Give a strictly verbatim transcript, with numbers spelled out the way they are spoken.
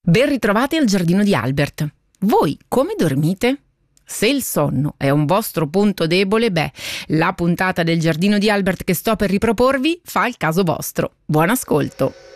Ben ritrovati al giardino di Albert. Voi come dormite? Se il sonno è un vostro punto debole, beh, la puntata del giardino di Albert che sto per riproporvi fa il caso vostro. Buon ascolto!